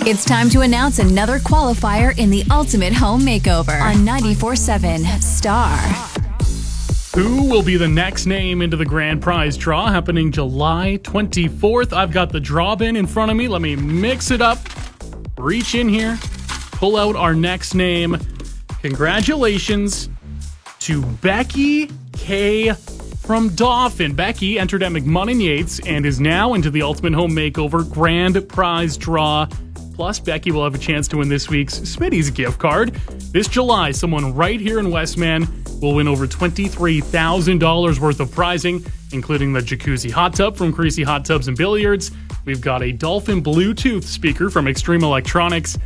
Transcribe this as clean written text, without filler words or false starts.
It's time to announce another qualifier in the Ultimate Home Makeover on 94.7 Star. Who will be the next name into the grand prize draw happening July 24th? I've got the draw bin in front of me. Let me mix it up. Reach in here. Pull out our next name. Congratulations to Becky K. from Dauphin. Becky entered at McMunnin Yates and is now into the Ultimate Home Makeover grand prize draw. Plus, Becky will have a chance to win this week's Smitty's gift card. This July, someone right here in Westman will win over $23,000 worth of prizing, including the jacuzzi hot tub from Creasy Hot Tubs and Billiards. We've got a Dolphin Bluetooth speaker from Extreme Electronics